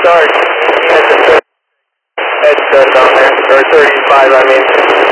start at the head start down there, or 35 I mean.